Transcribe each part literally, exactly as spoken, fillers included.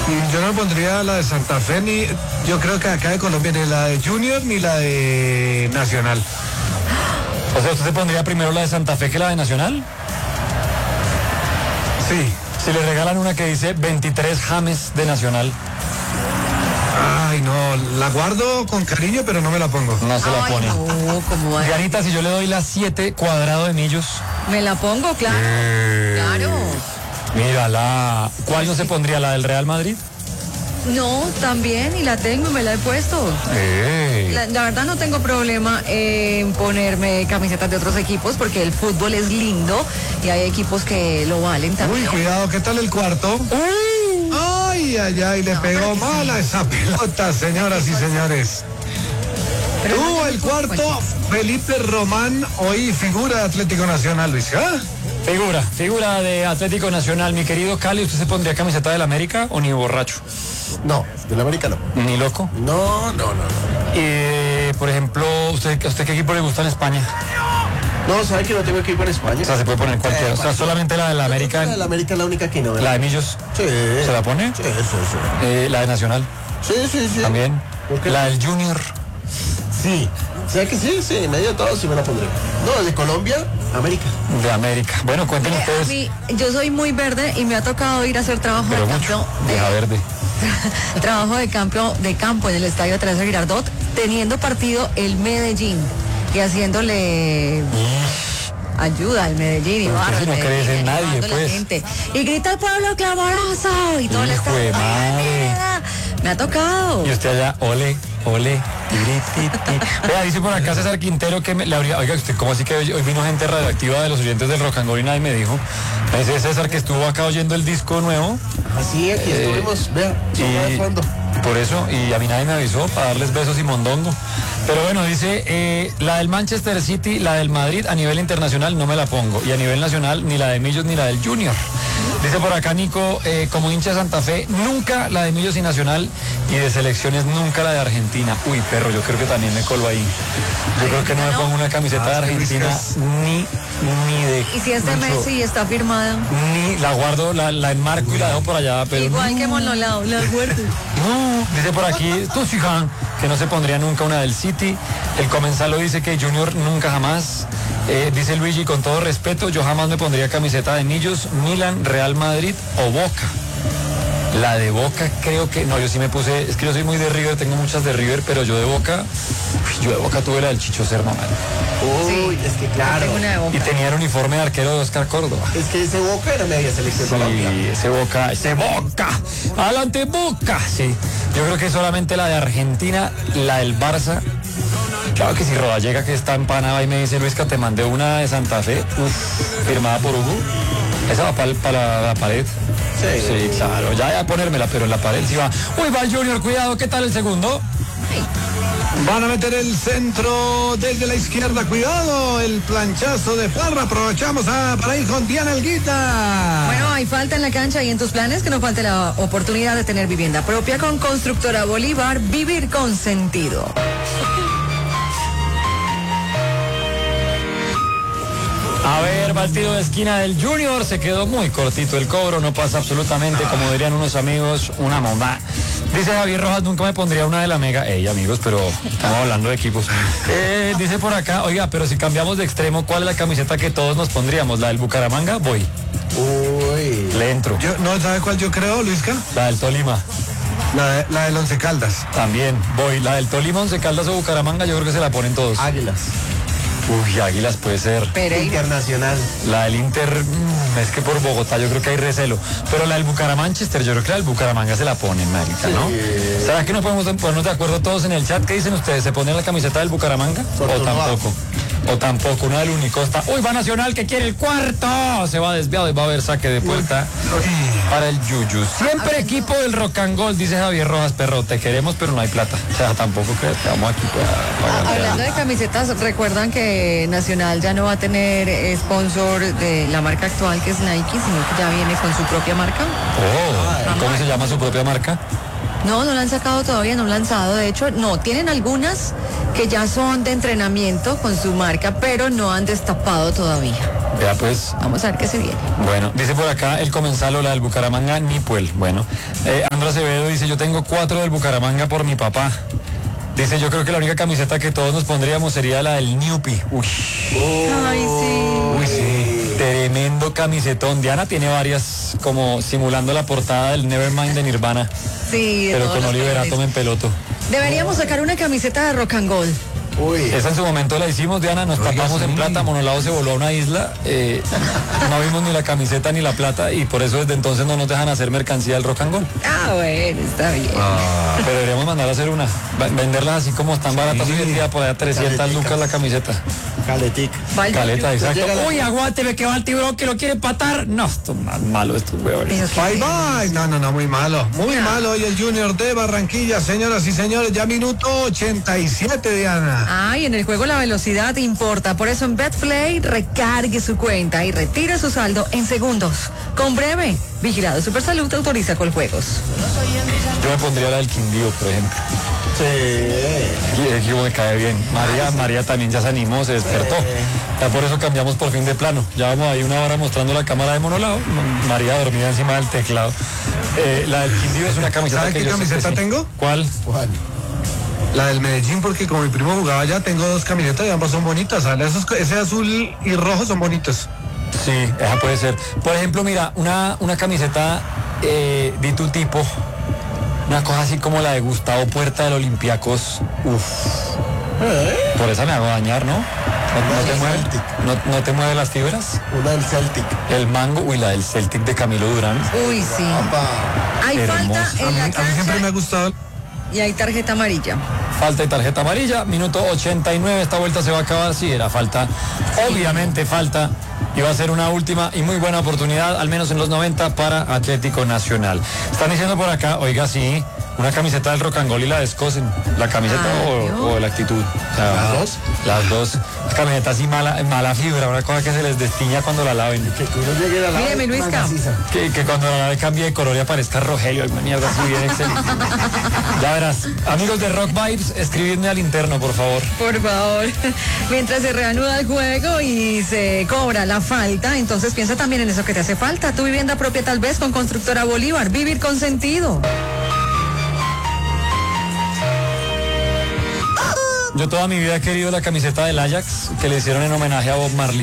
Yo no pondría la de Santa Fe, ni yo creo que acá de Colombia, ni la de Junior ni la de Nacional. O sea, ¿usted se pondría primero la de Santa Fe que la de Nacional? Sí. Si le regalan una que dice veintitrés James de Nacional. Ay, no, la guardo con cariño, pero no me la pongo. No se la Ay, pone. no, ¿cómo va? Dianita, si yo le doy las siete cuadrado de millos. Me la pongo, claro. Eh. Claro. Mira, la... ¿cuál no se pondría? ¿La del Real Madrid? No, también, y la tengo, me la he puesto. Eh. La, la verdad no tengo problema en ponerme camisetas de otros equipos porque el fútbol es lindo y hay equipos que lo valen Uy, también. cuidado, ¿qué tal el cuarto? Uy. Ay, ay, ay, le No, pegó pero que mal a esa pelota, señoras y señores. Pero no Tuvo tiene el culpa, cuarto Felipe Román, hoy figura de Atlético Nacional, Luis. ¿Ah? Figura, figura de Atlético Nacional. Mi querido Cali, ¿usted se pondría camiseta del América o ni borracho? No, del América no. ¿Ni loco? No, no, no, no. Y, por ejemplo, ¿usted, ¿usted qué equipo le gusta en España? No, ¿sabe que no tengo equipo en España? O sea, se puede poner cualquiera. O sea, solamente la de la América. La de la América es la única que no. La de Millos. Sí. ¿Se la pone? Sí, sí, sí. Eh, la de Nacional. Sí, sí, sí. También. ¿Por qué? La del Junior. Sí. ¿Sabe que sí? Sí, en medio de todo sí me la pondré. No, de Colombia, América. De América. Bueno, cuenten Eh, a ustedes. mí, yo soy muy verde y me ha tocado ir a hacer trabajo Pero de mucho. campo. Deja verde. Trabajo de campo, de campo en el estadio Teresa Girardot, teniendo partido el Medellín y haciéndole ayuda al Medellín y Pero barra usted sí no al crees en Medellín, nadie, animando a la pues. gente. Y grita el pueblo clamoroso y todo el Hijo estadio. de "¡Ay, madre! mierda!". Me ha tocado. Y usted allá, ole, ole, tiri, ti, ti. Vea, dice por acá César Quintero que me, le habría, oiga, usted, ¿cómo así que hoy, hoy vino gente radioactiva de los oyentes del Rock and Roll y nadie me dijo? Me dice César que estuvo acá oyendo el disco nuevo. Así, aquí Eh, estuvimos, vea, y- de fondo. Por eso, y a mí nadie me avisó para darles besos y mondongo. Pero bueno, dice, eh, la del Manchester City, la del Madrid a nivel internacional no me la pongo. Y a nivel nacional, ni la de Millos ni la del Junior. Dice por acá Nico, eh, como hincha de Santa Fe, nunca la de Millos y Nacional, y de selecciones nunca la de Argentina. Uy, perro, yo creo que también me colgo ahí. Yo creo que no me pongo una camiseta de Ah, es que Argentina Luis, ni, ni de... Y si es de mucho- Messi está firmada. Ni la guardo, la, la enmarco y la dejo por allá, pero... Igual que Monolao, la guardo. No, dice por aquí, Tusijan, que no se pondría nunca una del City. El comensal lo dice que Junior nunca jamás. Eh, dice Luigi, con todo respeto, yo jamás me pondría camiseta de Millos, Milan, Real Madrid o Boca. La de Boca creo que, no, yo sí me puse, es que yo soy muy de River, tengo muchas de River, pero yo de Boca, uy, yo de Boca tuve la del Chicho Serna, man. Uy, Sí. es que claro. Tengo una de Boca. Y tenía el uniforme de arquero de Oscar Córdoba. Es que ese Boca era media selección Colombia. Sí, ese Boca, ese Boca, adelante Boca, sí. Yo creo que solamente la de Argentina, la del Barça. Claro que si Rodallega, que está empanada y me dice, Luisca, te mandé una de Santa Fe, uf, firmada por Hugo. Esa va para la, la pared. Sí. Sí, claro, ya voy a ponérmela, pero en la pared sí va. Uy, va el Junior, cuidado, ¿qué tal el segundo? Van a meter el centro desde la izquierda, cuidado, el planchazo de Parra, aprovechamos a, para ir con Diana Alguita. Bueno, hay falta en la cancha y en tus planes que no falte la oportunidad de tener vivienda propia con Constructora Bolívar, vivir con sentido. A ver, va el tiro de esquina del Junior, se quedó muy cortito el cobro, no pasa absolutamente, como dirían unos amigos, una bomba. Dice Javier Rojas, nunca me pondría una de la Mega. Ey, amigos, pero estamos hablando de equipos. Eh, dice por acá, oiga, pero si cambiamos de extremo, ¿cuál es la camiseta que todos nos pondríamos? ¿La del Bucaramanga? Voy, Uy. le entro. Yo, no, ¿sabe cuál yo creo, Luisca? La del Tolima, La, de- la del Once Caldas. también, voy. La del Tolima, Once Caldas o Bucaramanga, yo creo que se la ponen todos. Águilas. Uy, Águilas puede ser. Pereira. Internacional. La del Inter, mm, es que por Bogotá yo creo que hay recelo. Pero la del Bucaramanga-Manchester, yo creo que la del Bucaramanga se la ponen, marica, ¿no? Sí. ¿Será que no podemos ponernos de acuerdo todos en el chat? ¿Qué dicen ustedes? ¿Se ponen la camiseta del Bucaramanga? O Fortunato. tampoco. O tampoco, una del Unicosta. ¡Uy, va Nacional que quiere el cuarto! Se va desviado y va a haber saque de puerta para el Yuyu. Siempre equipo del Rock and Roll, dice Javier Rojas, perro, te queremos pero no hay plata. O sea, tampoco crees que vamos aquí para pagar. Hablando de camisetas, recuerdan que Nacional ya no va a tener eh, sponsor de la marca actual que es Nike, sino que ya viene con su propia marca. Oh, ¿cómo se llama su propia marca? No, no la han sacado todavía, no la han lanzado. De hecho, no, tienen algunas que ya son de entrenamiento con su marca, pero no han destapado todavía. Vea pues. Vamos a ver qué se viene. Bueno, dice por acá el comensal, la del Bucaramanga, Nipuel. Bueno, eh, Andrés Acevedo dice, yo tengo cuatro del Bucaramanga por mi papá. Dice, yo creo que la única camiseta que todos nos pondríamos sería la del Newpi. Uy. Ay, sí. Uy, sí. Tremendo camisetón. Diana tiene varias, como simulando la portada del Nevermind de Nirvana. Sí. de Pero todos con los Oliver colores. Atom en peloto. Deberíamos sacar una camiseta de rock and roll. Uy. Esa en su momento la hicimos, Diana, nos Oiga, tapamos sí. en plata, Monolado se voló a una isla, eh, no vimos ni la camiseta ni la plata y por eso desde entonces no nos dejan hacer mercancía del rock and roll. Ah, bueno, está bien. Pero deberíamos mandar a hacer una, va- venderlas así como están baratas hoy en día, por allá trescientas Caleticas. lucas la camiseta. Caletic. Va el Caleta, Junior. exacto. llega la- Uy, aguánteme que va el tiburón que lo quiere empatar. No, esto es más malo estos huevones. Pero qué Bye pena. bye. No, no, no, muy malo. Muy Ya. malo hoy el Junior de Barranquilla, señoras y señores. Ya minuto ochenta y siete, Diana. Ay, en el juego la velocidad importa. Por eso en Betplay recargue su cuenta y retire su saldo en segundos. Con breve, Vigilado Supersalud autoriza Coljuegos. Yo me pondría la del Quindío, por ejemplo. Sí. Y el equipo me cae bien. María, María también ya se animó, se despertó. Ya por eso cambiamos por fin de plano. Ya vamos ahí una hora mostrando la cámara de monolado. María dormida encima del teclado. Eh, la del Quindío es una camiseta ¿Sabe que qué yo sé que camiseta sí. tengo? ¿Cuál? Juan. La del Medellín, porque como mi primo jugaba allá, tengo dos camisetas y ambas son bonitas. ¿Sale? Esos- ese azul y rojo son bonitos. Sí, esa puede ser. Por ejemplo, mira, una, una camiseta eh, de tu tipo, una cosa así como la de Gustavo Puerta del Olympiacos. Uf. Por esa me hago dañar, ¿no? ¿No, no te mueve? ¿No, no te mueve las fibras? Una del Celtic. El mango, uy, la del Celtic de Camilo Durán. Uy, sí. Papá. Hay Hermoso. falta A en mí, la a mí siempre me ha cancha gustado. y hay tarjeta amarilla. Falta y tarjeta amarilla, minuto ochenta y nueve, esta vuelta se va a acabar, sí, era falta, obviamente falta, y va a ser una última y muy buena oportunidad, al menos en los noventa, para Atlético Nacional. Están diciendo por acá, oiga, sí, una camiseta del Rock and Roll y la de Escosen, la camiseta Ay, o, o la actitud. O sea, ¿Las dos? Las dos, la camiseta así mala, mala fibra, una cosa que se les destiña cuando la laven. Que uno llegue a la Míreme, Luisca. Que, que cuando la lave cambie de color y aparezca Rogelio, una mierda así bien excelente. Ya verás, amigos de Rock Vibes, escribidme al interno, por favor. Por favor. Mientras se reanuda el juego y se cobra la falta, entonces piensa también en eso que te hace falta. Tu vivienda propia tal vez con Constructora Bolívar. Vivir con sentido. Yo toda mi vida he querido la camiseta del Ajax que le hicieron en homenaje a Bob Marley.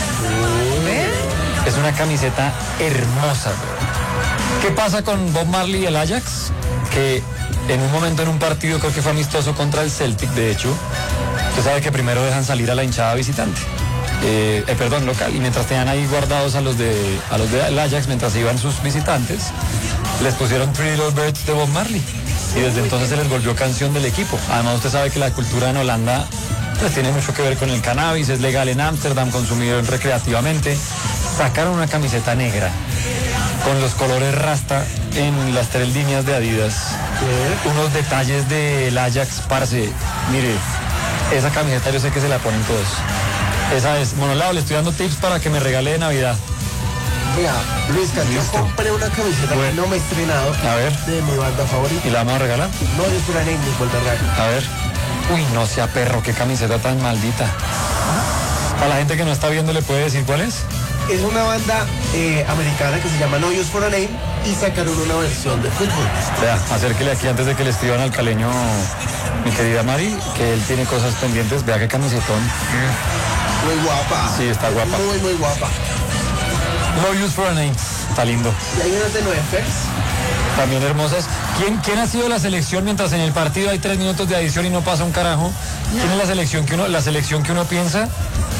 ¿Ve? Es una camiseta hermosa. Bro. ¿Qué pasa con Bob Marley y el Ajax? Que en un momento en un partido, creo que fue amistoso contra el Celtic, de hecho, usted sabe que primero dejan salir a la hinchada visitante. Eh, eh, perdón, local, y mientras tenían ahí guardados a los de a los del Ajax, mientras iban sus visitantes, les pusieron Pretty Little Birds de Bob Marley. Y desde entonces se les volvió canción del equipo. Además, usted sabe que la cultura en Holanda pues tiene mucho que ver con el cannabis, es legal en Ámsterdam, consumido recreativamente. Sacaron una camiseta negra con los colores rasta en las tres líneas de Adidas. Unos detalles del Ajax, parce. Mire, esa camiseta yo sé que se la ponen todos. Esa es, Monolao, le estoy dando tips para que me regale de Navidad. Mira, Luisca, yo Listo. compré una camiseta Bueno. que no me he estrenado. A ver. De mi banda favorita. ¿Y la vamos a regalar? No, yo soy una name, vuelve a A ver. Uy, no sea perro, qué camiseta tan maldita. A la gente que no está viendo, ¿le puede decir cuál es? Es una banda eh, americana que se llama No Use for a Name y sacaron una versión de fútbol. Vea, acérquele aquí antes de que le escriban al caleño, mi querida Mari, que él tiene cosas pendientes. Vea qué camisetón. Muy guapa. Sí, está guapa. Muy, muy guapa. No use for a name. Está lindo. Y hay unas de NoFX. También hermosas. ¿Quién, ¿Quién ha sido la selección mientras en el partido hay tres minutos de adición y no pasa un carajo? ¿Quién es la selección que uno, la selección que uno piensa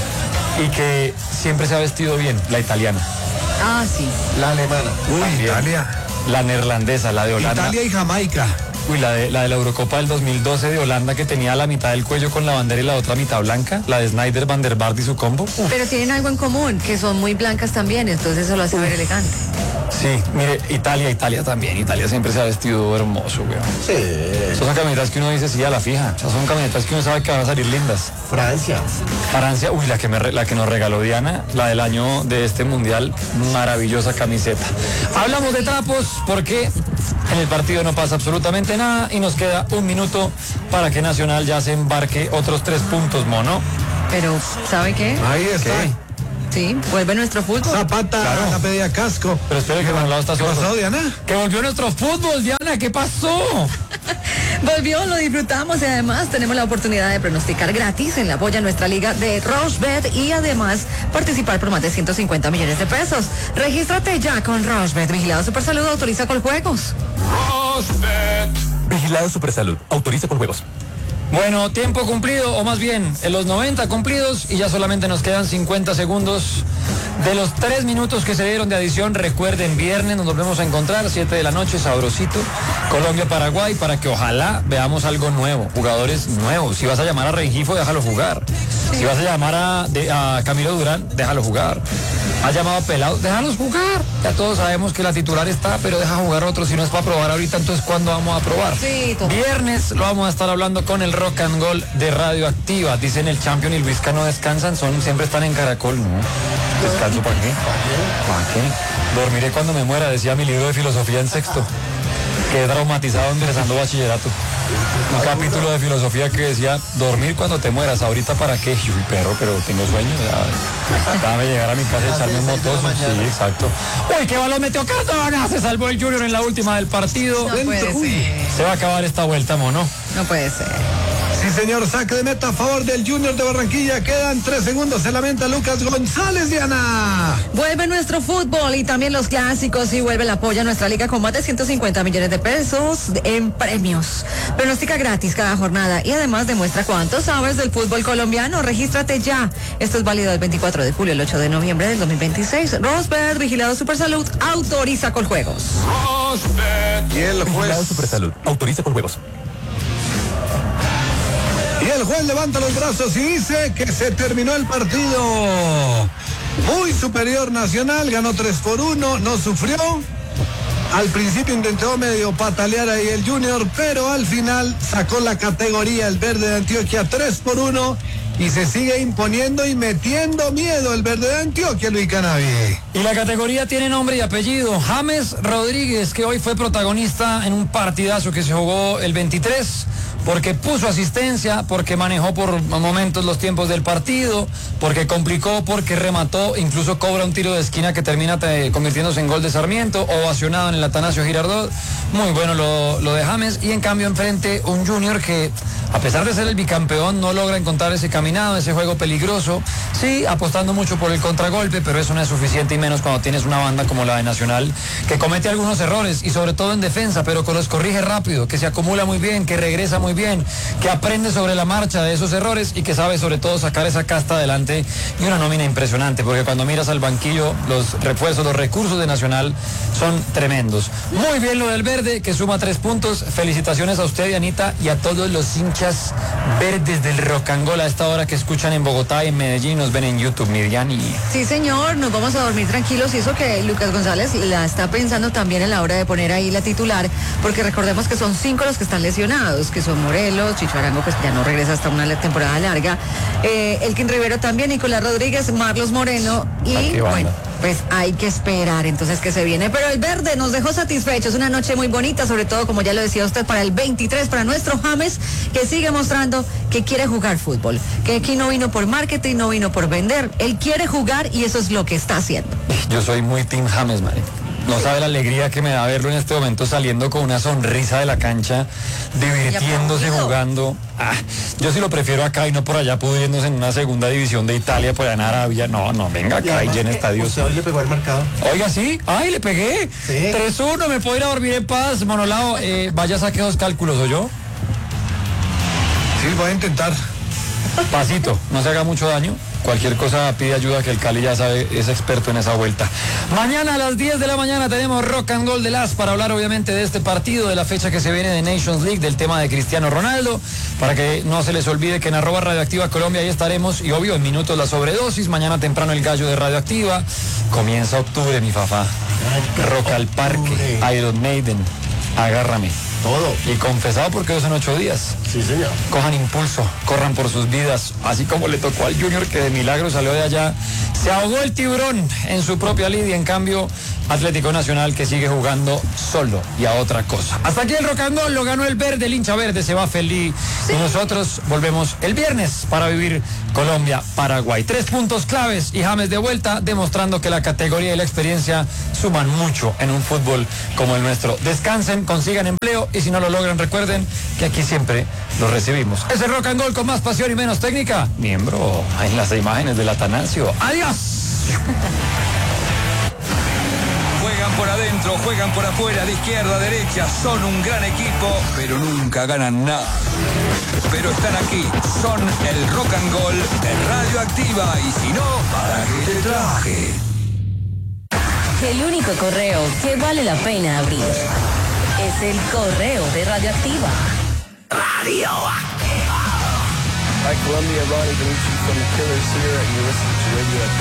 y que siempre se ha vestido bien? La italiana. Ah, sí. La alemana. Uy, También. Italia. La neerlandesa, la de Holanda. Italia y Jamaica. Uy, la de, la de la Eurocopa del dos mil doce de Holanda, que tenía la mitad del cuello con la bandera y la otra mitad blanca. La de Snyder, Van der Vaart y su combo. Uf. Pero tienen algo en común, que son muy blancas también, entonces eso lo hace ver elegante. Sí, mire, Italia, Italia también. Italia siempre se ha vestido hermoso, weón. Sí. Esas son camisetas que uno dice sí a la fija. Esas son camisetas que uno sabe que van a salir lindas. Francia. Francia, uy, la que, me, re- la que nos regaló Diana, la del año de este mundial, maravillosa camiseta. Hablamos de trapos porque en el partido no pasa absolutamente nada y nos queda un minuto para que Nacional ya se embarque otros tres puntos, mono. Pero, ¿sabe qué? Ahí está. ¿Qué? Sí, vuelve nuestro fútbol. Zapata, Claro. la pedía casco. Pero espere que Manolao está ¿Qué pasó, solo. Diana? Que volvió nuestro fútbol, Diana, ¿qué pasó? Volvió, lo disfrutamos y además tenemos la oportunidad de pronosticar gratis en la Polla Nuestra Liga de Rochebet y además participar por más de ciento cincuenta millones de pesos. Regístrate ya con Rochebet. Vigilado Supersalud, autoriza con juegos. Vigilado Supersalud. Autoriza con juegos. Bueno, tiempo cumplido, o más bien, en los noventa cumplidos y ya solamente nos quedan cincuenta segundos de los tres minutos que se dieron de adición. Recuerden, viernes nos volvemos a encontrar, siete de la noche, sabrosito, Colombia-Paraguay, para que ojalá veamos algo nuevo, jugadores nuevos. Si vas a llamar a Rengifo, déjalo jugar. Si vas a llamar a, de, a Camilo Durán, déjalo jugar. Has llamado a Pelado, déjalos jugar. Ya todos sabemos que la titular está, pero deja jugar a otros. Si no es para probar ahorita, entonces ¿cuándo vamos a probar? Sí, total. Viernes lo vamos a estar hablando con el Rock and Roll de Radioactiva. Dicen el Champion y Luisca no descansan, son, siempre están en Caracol, ¿no? ¿Descanso para qué? ¿Para qué? Dormiré cuando me muera, decía mi libro de filosofía en sexto. Quedé traumatizado ingresando bachillerato. Un capítulo de filosofía que decía, dormir cuando te mueras, ¿ahorita para qué? Yo, uy, perro, pero tengo sueño. Ya, dame llegar a mi casa y echarme un motoso. Sí, exacto. Uy, qué balón metió Cardona. Se salvó el Junior en la última del partido. No puede Uy. ser. Se va a acabar esta vuelta, mono. No puede ser. Sí, señor, saque de meta a favor del Junior de Barranquilla. Quedan tres segundos. Se lamenta Lucas González, Diana. Vuelve nuestro fútbol y también los clásicos y vuelve la Polla Nuestra Liga con más de ciento cincuenta millones de pesos en premios. Pronostica gratis cada jornada y además demuestra cuánto sabes del fútbol colombiano. Regístrate ya. Esto es válido del veinticuatro de julio al ocho de noviembre del dos mil veintiséis. Rosberg, Vigilado Supersalud, autoriza con juegos. Y el Vigilado juez. Supersalud. Autoriza con juegos. Y el juez levanta los brazos y dice que se terminó el partido. Muy superior Nacional, ganó tres por uno, no sufrió. Al principio intentó medio patalear ahí el Junior, pero al final sacó la categoría el Verde de Antioquia tres por uno y se sigue imponiendo y metiendo miedo el Verde de Antioquia, Luis Canavi. Y la categoría tiene nombre y apellido. James Rodríguez, que hoy fue protagonista en un partidazo que se jugó el veintitrés, porque puso asistencia, porque manejó por momentos los tiempos del partido, porque complicó, porque remató, incluso cobra un tiro de esquina que termina te, convirtiéndose en gol de Sarmiento, ovacionado en el Atanasio Girardot. Muy bueno lo, lo de James, y en cambio enfrente un Junior que, a pesar de ser el bicampeón, no logra encontrar ese caminado, ese juego peligroso. Sí, apostando mucho por el contragolpe, pero eso no es suficiente, y menos cuando tienes una banda como la de Nacional, que comete algunos errores, y sobre todo en defensa, pero que los corrige rápido, que se acumula muy bien, que regresa muy bien, que aprende sobre la marcha de esos errores y que sabe sobre todo sacar esa casta adelante, y una nómina impresionante, porque cuando miras al banquillo, los refuerzos, los recursos de Nacional son tremendos. Muy bien lo del Verde, que suma tres puntos. Felicitaciones a usted, Anita, y a todos los hinchas verdes del Rock and Roll a esta hora que escuchan en Bogotá y en Medellín y nos ven en YouTube, Miriam. Y Sí, señor, nos vamos a dormir tranquilos, y eso que Lucas González la está pensando también en la hora de poner ahí la titular, porque recordemos que son cinco los que están lesionados, que son Morelos, Chicho Arango, pues ya no regresa hasta una temporada larga, eh, Elkin Rivero también, Nicolás Rodríguez, Marlos Moreno, y Ah, qué banda. bueno, pues hay que esperar entonces que se viene, pero el Verde nos dejó satisfechos, una noche muy bonita, sobre todo como ya lo decía usted, para el veintitrés, para nuestro James, que sigue mostrando que quiere jugar fútbol, que aquí no vino por marketing, no vino por vender, él quiere jugar y eso es lo que está haciendo. yo soy muy Team James, Mari. No sabe la alegría que me da verlo en este momento saliendo con una sonrisa de la cancha, divirtiéndose, aplaudido. jugando. Ah, yo sí lo prefiero acá y no por allá pudriéndose en una segunda división de Italia, por allá en Arabia. No, no, venga acá y llena estadios. Usted hoy le pegó el marcado. Oiga, sí, ay, le pegué. Sí. tres uno, me puedo ir a dormir en paz, Monolao. Eh, vaya, saque dos cálculos, ¿o yo? Sí, voy a intentar. Pasito, no se haga mucho daño. Cualquier cosa pide ayuda, que el Cali ya sabe, es experto en esa vuelta. Mañana a las diez de la mañana tenemos Rock and Roll de las para hablar obviamente de este partido, de la fecha que se viene de Nations League, del tema de Cristiano Ronaldo, para que no se les olvide que en arroba Radioactiva Colombia ahí estaremos, y obvio en minutos la sobredosis. Mañana temprano el gallo de Radioactiva. Comienza octubre, mi fafá. Rock al Parque, Iron Maiden, agárrame. Todo. Y confesado porque eso son ocho días. Sí, señor. Cojan impulso, corran por sus vidas, así como le tocó al Junior que de milagro salió de allá. Se ahogó el tiburón en su propia lidia, en cambio Atlético Nacional que sigue jugando solo y a otra cosa. Hasta aquí el rock and roll, lo ganó el verde, el hincha verde se va feliz. Sí. Y nosotros volvemos el viernes para vivir Colombia-Paraguay. Tres puntos claves y James de vuelta, demostrando que la categoría y la experiencia suman mucho en un fútbol como el nuestro. Descansen, consigan empleo y si no lo logran, recuerden que aquí siempre lo recibimos. Es el rock and roll con más pasión y menos técnica. Miembro en las imágenes del Atanasio. ¡Adiós! Juegan por adentro, juegan por afuera, de izquierda a derecha, son un gran equipo, pero nunca ganan nada. Pero están aquí, son el rock and roll de Radioactiva, y si no, ¿para qué te traje? El único correo que vale la pena abrir es el correo de Radioactiva. Radioactiva. Hi, Colombia, Ronnie Benucci from the Killers here, and you're listening to Radio